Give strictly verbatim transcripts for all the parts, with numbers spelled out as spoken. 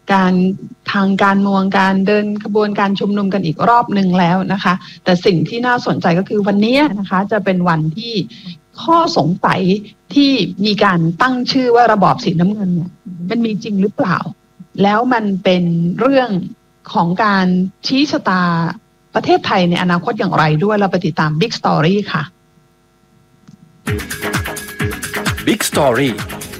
การทางการเมืองการเดินขบวนการชุมนุมกันอีกรอบหนึ่งแล้วนะคะแต่สิ่งที่น่าสนใจก็คือวันนี้นะคะจะเป็นวันที่ข้อสงสัยที่มีการตั้งชื่อว่าระบอบสีน้ำเงินเนี่ยมันมีจริงหรือเปล่าแล้วมันเป็นเรื่องของการชี้ชะตาประเทศไทยในอนาคตอย่างไรด้วยเราไปติดตาม Big Story ค่ะ Big Story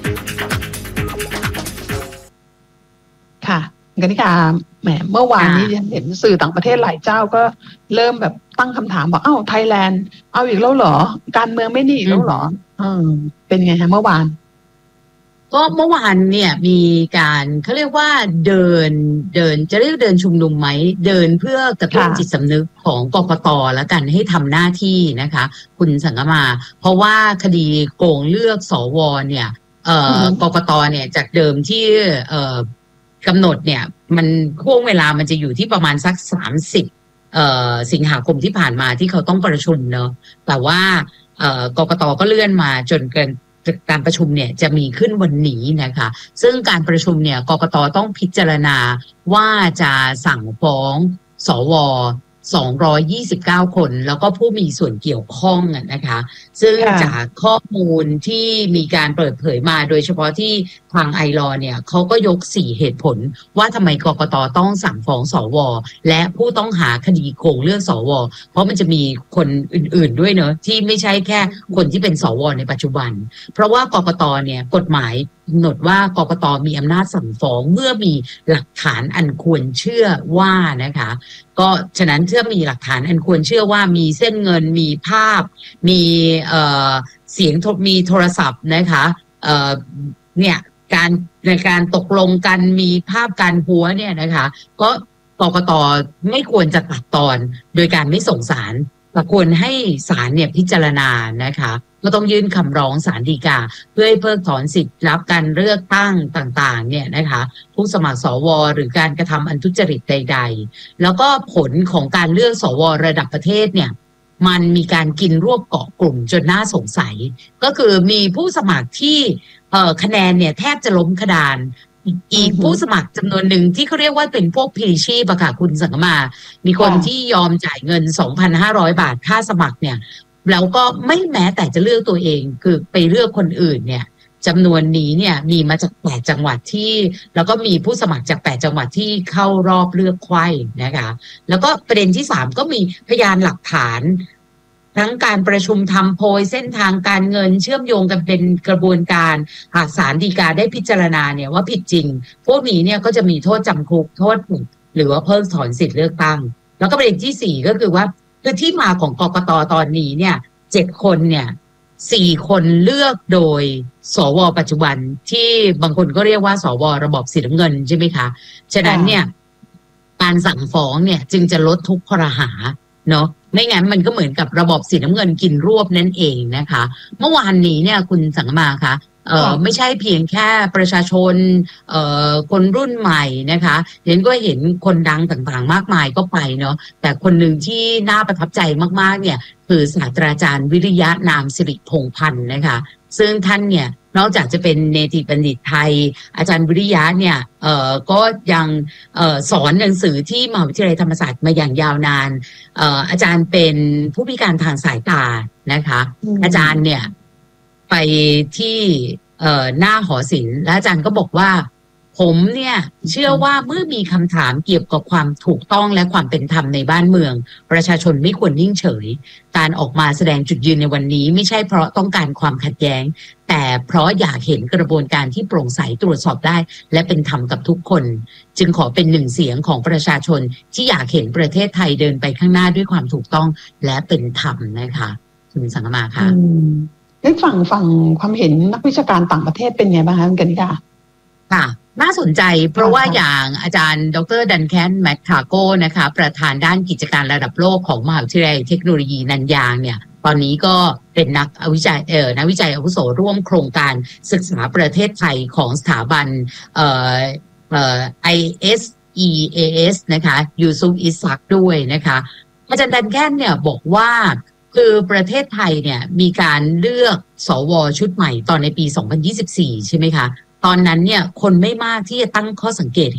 ค่ะกนิกาแหมเมื่อวานนี้เห็นสื่อต่างประเทศหลายเจ้าก็เริ่มแบบตั้งคำถามบอกอ้าวไทยแลนด์เอาอีกแล้วเหรอการเมืองไม่ดีอีกแล้วเหรอเออเป็นไงฮะเมื่อวานก็เมื่อวานเนี่ยมีการเขาเรียกว่าเดินเดินจะเรียกเดินชุมนุมไหมเดินเพื่อกระตุ้นจิตสำนึกของกกต.แล้วกันให้ทำหน้าที่นะคะคุณสังกมาเพราะว่าคดีโกงเลือกสวเนี่ยเอ่อกกต.เนี่ยจากเดิมที่เอ่อกำหนดเนี่ยมันช่วงเวลามันจะอยู่ที่ประมาณสักสามสิบเอ่อสิงหาคมที่ผ่านมาที่เขาต้องประชุมเนอะแต่ว่าเอ่อกกต.ก็เลื่อนมาจนเกินการประชุมเนี่ยจะมีขึ้นวันนี้นะคะซึ่งการประชุมเนี่ยกกต.ต้องพิจารณาว่าจะสั่งฟ้องสวสองร้อยยี่สิบเก้าคนแล้วก็ผู้มีส่วนเกี่ยวข้องนะคะซึ่งจากข้อมูลที่มีการเปิดเผยมาโดยเฉพาะที่ทางไอลอเนี่ยเขาก็ยกสี่เหตุผลว่าทำไมกกต.ต้องสั่งฟ้องสวและผู้ต้องหาคดีโกงเลือกสวเพราะมันจะมีคนอื่นๆด้วยเนอะที่ไม่ใช่แค่คนที่เป็นสวในปัจจุบันเพราะว่ากกต.เนี่ยกฎหมายกำหนดว่ากกต.มีอำนาจสั่งฟ้องเมื่อมีหลักฐานอันควรเชื่อว่านะคะก็ฉะนั้นเชื่อมีหลักฐานอันควรเชื่อว่ามีเส้นเงินมีภาพมีเอ่อเสียงมีโทรศัพท์นะคะเอ่อเนี่ยการในการตกลงกันมีภาพการหัวเนี่ยนะคะก็กกต.ไม่ควรจะตัดตอนโดยการไม่ส่งศาลแต่ควรให้ศาลเนี่ยพิจารณานะคะก็ต้องยื่นคำร้องศาลฎีกาเพื่อให้เพิกถอนสิทธิ์รับการเลือกตั้งต่างๆเนี่ยนะคะผู้สมัครสวหรือการกระทำอันทุจริตใดๆแล้วก็ผลของการเลือกสวระดับประเทศเนี่ยมันมีการกินรวบเกาะกลุ่มจนน่าสงสัยก็คือมีผู้สมัครที่เอ่อคะแนนเนี่ยแทบจะล้มกระดานอีกผู้สมัครจำนวนหนึ่งที่เขาเรียกว่าเป็นพวกพลีชีพอะค่ะคุณสังกมามีคนที่ยอมจ่ายเงิน สองพันห้าร้อย บาทค่าสมัครเนี่ยแล้วก็ไม่แม้แต่จะเลือกตัวเองคือไปเลือกคนอื่นเนี่ยจำนวนนี้เนี่ยมีมาจากแปดจังหวัดที่แล้วก็มีผู้สมัครจากแปดจังหวัดที่เข้ารอบเลือกไขว้นะคะแล้วก็ประเด็นที่สามก็มีพยานหลักฐานทั้งการประชุมทำโพยเส้นทางการเงินเชื่อมโยงกันเป็นกระบวนการหากศาลฎีกาได้พิจารณาเนี่ยว่าผิดจริงพวกนี้เนี่ยก็จะมีโทษจำคุกโทษหรือว่าเพิกถอนสิทธิ์เลือกตั้งแล้วก็ประเด็นที่สี่ก็คือว่าคือที่มาของกกต.ตอนนี้เนี่ยเจ็ดคนเนี่ยสี่คนเลือกโดยสวปัจจุบันที่บางคนก็เรียกว่าสวระบอบสีน้ำเงินใช่ไหมคะฉะนั้นเนี่ยการสั่งฟ้องเนี่ยจึงจะลดทุกข้อหาเนาะไม่งั้นมันก็เหมือนกับระบอบสีน้ำเงินกินรวบนั่นเองนะคะเมื่อวานนี้เนี่ยคุณสังกมาคะเอ่อไม่ใช่เพียงแค่ประชาชนเอ่อคนรุ่นใหม่นะคะเห็นก็เห็นคนดังต่างๆมากมายก็ไปเนาะแต่คนหนึ่งที่น่าประทับใจมากๆเนี่ยคือศาสตราจารย์วิริยะนามสิริพงษ์พันธ์นะคะซึ่งท่านเนี่ยนอกจากจะเป็นเนติบัณฑิตไทยอาจารย์วิริยะเนี่ยเอ่อก็ยังเอ่อสอนหนังสือที่มหาวิทยาลัยธรรมศาสตร์มาอย่างยาวนานเอ่ออาจารย์เป็นผู้พิการทางสายตานะคะอาจารย์เนี่ยไปที่เอ่อหน้าหอศิลป์และอาจารย์ก็บอกว่าผมเนี่ยเชื่อว่าเมื่อมีคำถามเกี่ยวกับความถูกต้องและความเป็นธรรมในบ้านเมืองประชาชนไม่ควรนิ่งเฉยการออกมาแสดงจุดยืนในวันนี้ไม่ใช่เพราะต้องการความขัดแย้งแต่เพราะอยากเห็นกระบวนการที่โปร่งใสตรวจสอบได้และเป็นธรรมกับทุกคนจึงขอเป็นหนึ่งเสียงของประชาชนที่อยากเห็นประเทศไทยเดินไปข้างหน้าด้วยความถูกต้องและเป็นธรรมนะคะคุณสังกมาค่ะได้ฟังฟังความเห็นนักวิชาการต่างประเทศเป็นไงบ้างคะคุณกนิกาค่ะน่าสนใจเพราะว่าอย่างอาจารย์ดรดันแคนแมคคาโกนะคะประธานด้านกิจการระดับโลกของมหาวิทยาลัยเทคโนโลยีนันยางเนี่ยตอนนี้ก็เป็นนักวิจัยเอ่อนักวิจัยอาวุโสร่วมโครงการศึกษาประเทศไทยของสถาบันเอ่อเอ่อ ไอ เอส อี เอ เอส นะคะยูซุฟอิซักด้วยนะคะอาจารย์ดันแคนเนี่ยบอกว่าคือประเทศไทยเนี่ยมีการเลือกสวชุดใหม่ตอนในปีสองพันยี่สิบสี่ใช่ไหมคะตอนนั้นเนี่ยคนไม่มากที่จะตั้งข้อสังเกต